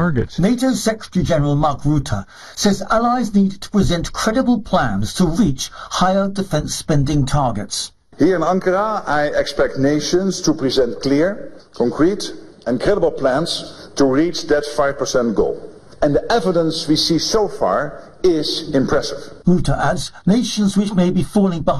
targets. NATO Secretary-General Mark Rutte says allies need to present credible plans to reach higher defence spending targets. Here in Ankara, I expect nations to present clear, concrete and credible plans to reach that 5% goal. And the evidence we see so far is impressive. Rutte adds nations which may be falling behind